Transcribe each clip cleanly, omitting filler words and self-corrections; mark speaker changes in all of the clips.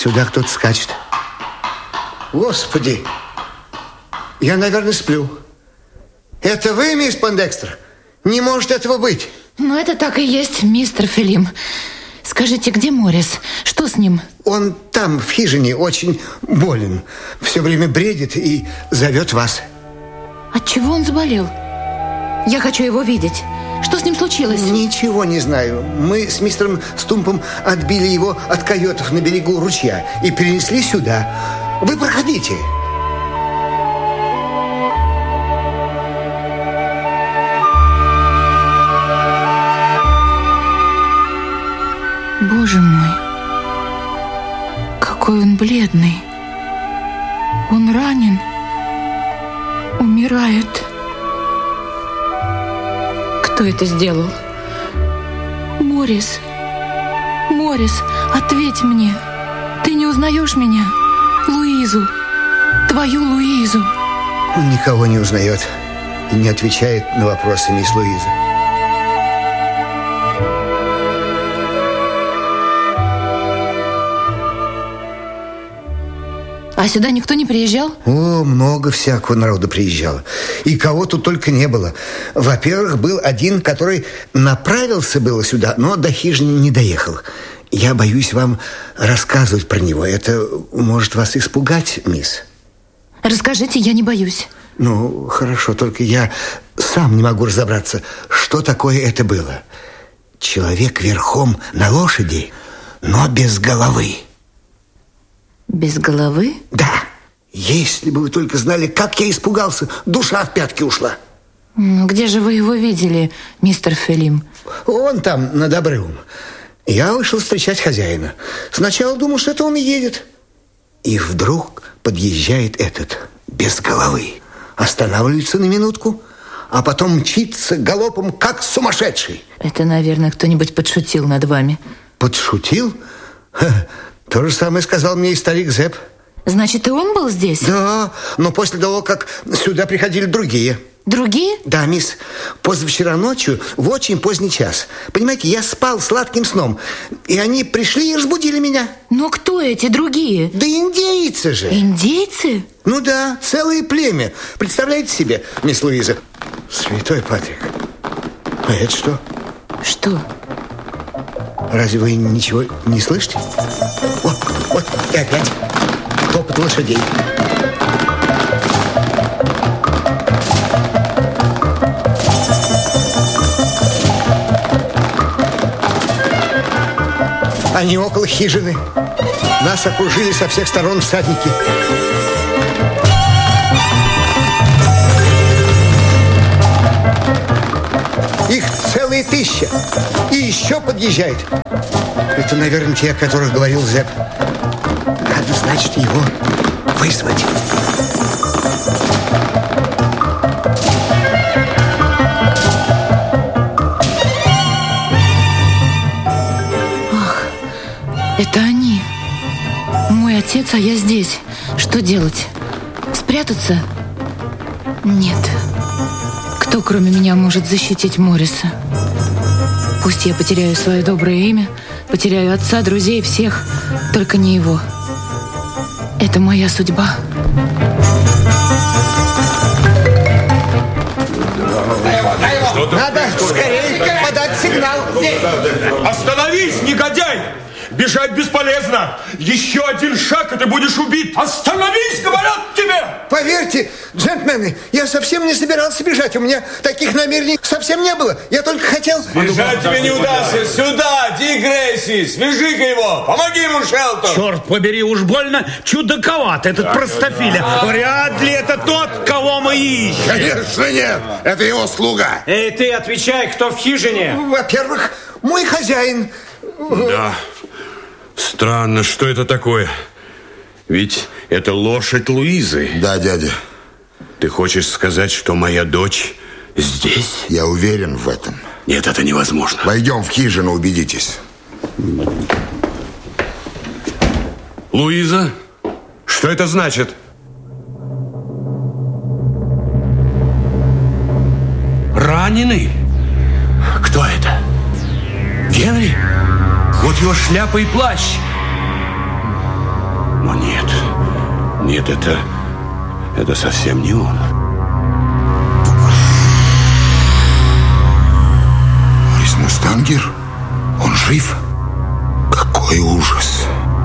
Speaker 1: Сюда кто-то скачет. Господи, я, наверное, сплю. Это вы, мисс Пондекстер? Не может этого быть.
Speaker 2: Ну, это так и есть, мистер Филим. Скажите, где Моррис? Что с ним?
Speaker 1: Он там, в хижине, очень болен. Все время бредит и зовет вас.
Speaker 2: От чего он заболел? Я хочу его видеть. Что с ним случилось?
Speaker 1: Ничего не знаю. Мы с мистером Стумпом отбили его от койотов на берегу ручья и перенесли сюда. Вы проходите.
Speaker 2: Боже мой, какой он бледный. Он ранен, умирает. Кто это сделал? Моррис, Моррис, ответь мне. Ты не узнаешь меня? Луизу, твою Луизу.
Speaker 1: Он никого не узнает и не отвечает на вопросы мисс Луизы.
Speaker 2: А сюда никто не приезжал?
Speaker 1: О, много всякого народу приезжало. И кого тут только не было. Во-первых, был один, который направился было сюда, но до хижины не доехал. Я боюсь вам рассказывать про него. Это может вас испугать, мисс.
Speaker 2: Расскажите, я не боюсь.
Speaker 1: Ну, хорошо, только я сам не могу разобраться, что такое это было. Человек верхом на лошади, но без головы.
Speaker 2: Без головы?
Speaker 1: Да. Если бы вы только знали, как я испугался, душа в пятки ушла.
Speaker 2: Ну, где же вы его видели, мистер Филим?
Speaker 1: Он там, над обрывом. Я вышел встречать хозяина. Сначала думал, что это он и едет. И вдруг подъезжает этот, без головы. Останавливается на минутку, а потом мчится галопом, как сумасшедший.
Speaker 2: Это, наверное, кто-нибудь подшутил над вами.
Speaker 1: Подшутил? То же самое сказал мне и старик Зепп.
Speaker 2: Значит, и он был здесь?
Speaker 1: Да, но после того, как сюда приходили другие.
Speaker 2: Другие?
Speaker 1: Да, мисс. Позавчера ночью, в очень поздний час. Понимаете, я спал сладким сном. И они пришли и разбудили меня.
Speaker 2: Но кто эти другие?
Speaker 1: Да индейцы же.
Speaker 2: Индейцы?
Speaker 1: Ну да, целое племя. Представляете себе, мисс Луиза? Святой Патрик. А это что?
Speaker 2: Что?
Speaker 1: Разве вы ничего не слышите? Вот, и опять топот лошадей. Они около хижины. Нас окружили со всех сторон всадники. Их целые 1000. И еще подъезжает. Это, наверное, те, о которых говорил Зепп. Надо, значит, его вызвать.
Speaker 2: Ах, это они. Мой отец, а я здесь. Что делать? Спрятаться? Нет. Кто, кроме меня, может защитить Морриса? Пусть я потеряю свое доброе имя, потеряю отца, друзей, всех, только не его. Это моя судьба.
Speaker 1: Надо скорее подать сигнал.
Speaker 3: Остановись, негодяй! Бежать бесполезно. Еще один шаг, и ты будешь убит. Остановись, говорят тебе!
Speaker 1: Поверьте, джентльмены, я совсем не собирался бежать. У меня таких намерений совсем не было. Я только хотел...
Speaker 3: Бежать тебе не удастся. Сюда, Дик Грейси, свяжи-ка его. Помоги ему, Шелтон.
Speaker 4: Черт побери, уж больно чудаковат этот простофиля. Вряд ли это тот, кого мы ищем.
Speaker 5: Конечно нет, это его слуга.
Speaker 4: Эй, ты отвечай, кто в хижине?
Speaker 1: Во-первых, мой хозяин.
Speaker 3: Да. Странно, что это такое? Ведь это лошадь Луизы.
Speaker 5: Да, дядя.
Speaker 3: Ты хочешь сказать, что моя дочь здесь?
Speaker 5: Я уверен в этом.
Speaker 3: Нет, это невозможно.
Speaker 5: Войдем в хижину, убедитесь.
Speaker 3: Луиза? Что это значит? Раненый? Кто это? Генри? Вот его шляпа и плащ. Но нет, это совсем не он.
Speaker 5: Морис Мустангер? Он жив? Какой ужас!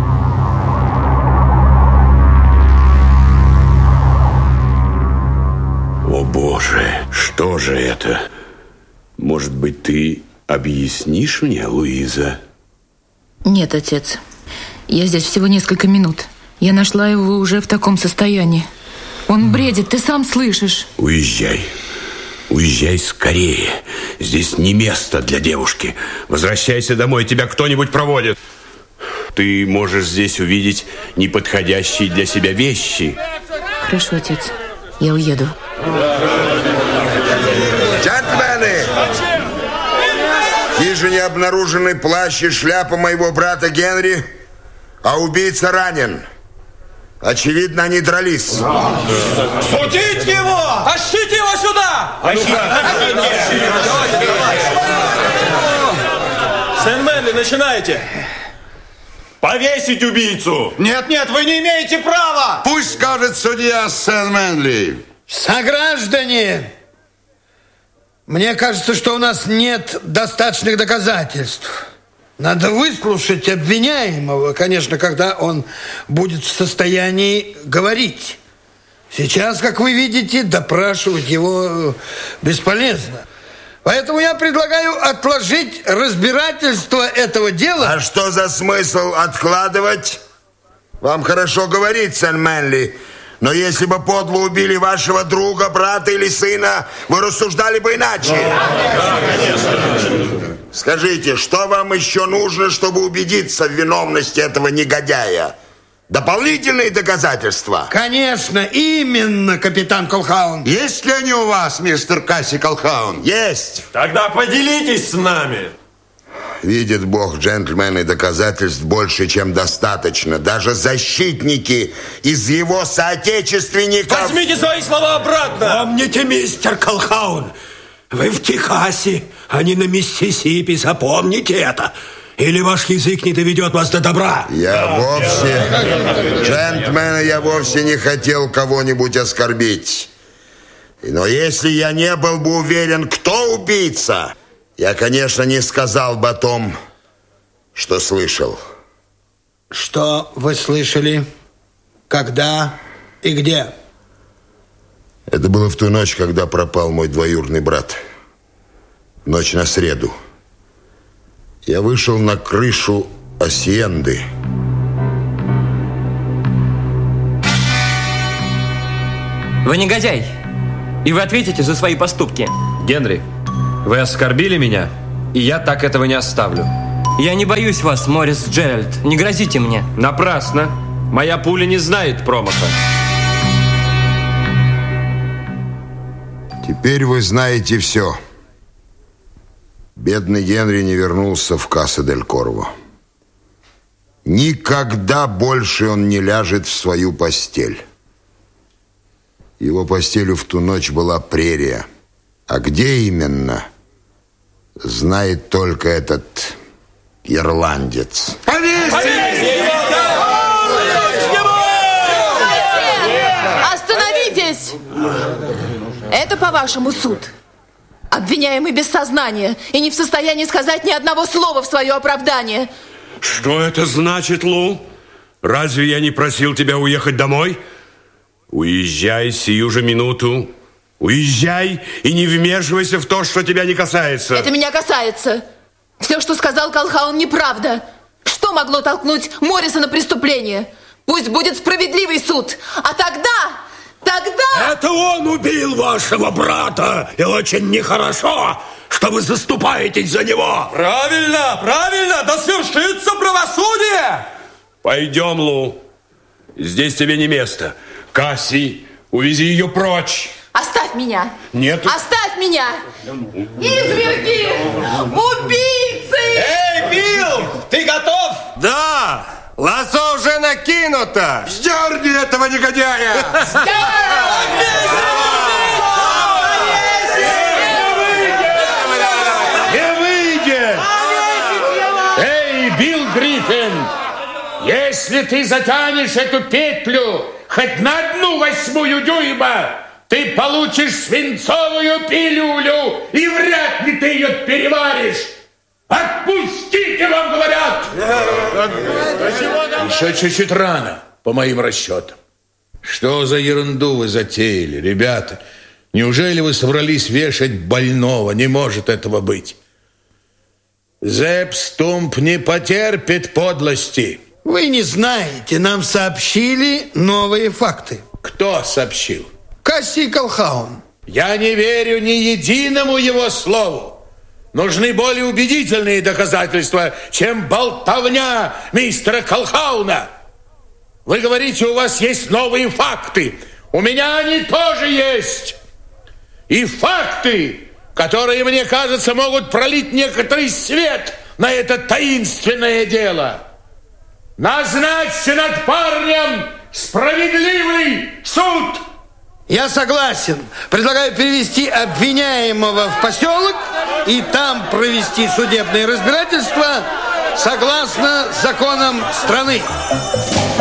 Speaker 3: О, Боже, что же это? Может быть, ты объяснишь мне, Луиза?
Speaker 2: Нет, отец. Я здесь всего несколько минут. Я нашла его уже в таком состоянии. Он бредит, ты сам слышишь.
Speaker 3: Уезжай. Уезжай скорее. Здесь не место для девушки. Возвращайся домой, тебя кто-нибудь проводит. Ты можешь здесь увидеть неподходящие для себя вещи.
Speaker 2: Хорошо, отец. Я уеду.
Speaker 5: Джентльмены! В хижине обнаружены плащ и шляпа моего брата Генри, а убийца ранен. Очевидно, они дрались.
Speaker 3: Судить его! Тащите его сюда!
Speaker 6: Сен-Мэнли, начинайте!
Speaker 3: Повесить убийцу!
Speaker 6: Нет, вы не имеете права!
Speaker 5: Пусть скажет судья Сен-Мэнли.
Speaker 7: Сограждане, мне кажется, что у нас нет достаточных доказательств. Надо выслушать обвиняемого, конечно, когда он будет в состоянии говорить. Сейчас, как вы видите, допрашивать его бесполезно. Поэтому я предлагаю отложить разбирательство этого дела.
Speaker 5: А что за смысл откладывать? Вам хорошо говорить, Сен-Мэнли. Но если бы подло убили вашего друга, брата или сына, вы рассуждали бы иначе. Скажите, что вам еще нужно, чтобы убедиться в виновности этого негодяя? Дополнительные доказательства?
Speaker 7: Конечно, именно, капитан Колхаун.
Speaker 5: Есть ли они у вас, мистер Касси Колхаун? Есть.
Speaker 6: Тогда поделитесь с нами.
Speaker 5: Видит Бог, джентльмены, доказательств больше, чем достаточно. Даже защитники из его соотечественников...
Speaker 6: Возьмите свои слова обратно. Помните, мистер Колхаун, вы в Техасе, а не на Миссисипи. Запомните это. Или ваш язык не доведет вас до добра.
Speaker 5: Джентльмены, я вовсе не хотел кого-нибудь оскорбить. Но если я не был бы уверен, кто убийца... Я, конечно, не сказал бы о том, что слышал.
Speaker 7: Что вы слышали? Когда и где?
Speaker 5: Это было в ту ночь, когда пропал мой двоюродный брат. Ночь на среду. Я вышел на крышу Асьенды.
Speaker 8: Вы негодяй, и вы ответите за свои поступки.
Speaker 9: Генри, вы оскорбили меня, и я так этого не оставлю.
Speaker 8: Я не боюсь вас, Морис Джеральд. Не грозите мне.
Speaker 9: Напрасно. Моя пуля не знает промаха.
Speaker 5: Теперь вы знаете все. Бедный Генри не вернулся в Касса-дель-Корво. Никогда больше он не ляжет в свою постель. Его постелью в ту ночь была прерия. А где именно, знает только этот ирландец.
Speaker 2: Остановитесь! Это, по-вашему, суд. Обвиняемый без сознания и не в состоянии сказать ни одного слова в свое оправдание.
Speaker 3: Что это значит, Лу? Разве я не просил тебя уехать домой? Уезжай сию же минуту. Уезжай и не вмешивайся в то, что тебя не касается.
Speaker 2: Это меня касается. Все, что сказал Колхаун, неправда. Что могло толкнуть Морриса на преступление? Пусть будет справедливый суд. А тогда...
Speaker 6: Это он убил вашего брата. И очень нехорошо, что вы заступаетесь за него. Правильно. Да свершится правосудие.
Speaker 3: Пойдем, Лу. Здесь тебе не место. Касси, увези ее прочь.
Speaker 2: Оставь меня.
Speaker 3: Нет.
Speaker 2: Оставь меня. Изверги! Убийцы!
Speaker 6: Эй, Билл, ты готов?
Speaker 10: Да! Лассо уже накинуто!
Speaker 5: Сдерни этого негодяя!
Speaker 4: Не выйдет! Эй, Билл Гриффин!
Speaker 11: Если ты затянешь эту петлю хоть на 1/8 дюйма, ты получишь свинцовую пилюлю, и вряд ли ты ее переваришь. Отпустите, вам говорят!
Speaker 12: Еще чуть-чуть рано, по моим расчетам. Что за ерунду вы затеяли, ребята? Неужели вы собрались вешать больного? Не может этого быть. Зепп Стумп не потерпит подлости.
Speaker 7: Вы не знаете, нам сообщили новые факты.
Speaker 12: Кто сообщил?
Speaker 7: Кассий Колхаун.
Speaker 12: Я не верю ни единому его слову. Нужны более убедительные доказательства, чем болтовня мистера Колхауна. Вы говорите, у вас есть новые факты. У меня они тоже есть. И факты, которые, мне кажется, могут пролить некоторый свет на это таинственное дело. Назначьте над парнем справедливый суд.
Speaker 7: Я согласен. Предлагаю перевести обвиняемого в поселок и там провести судебное разбирательство согласно законам страны.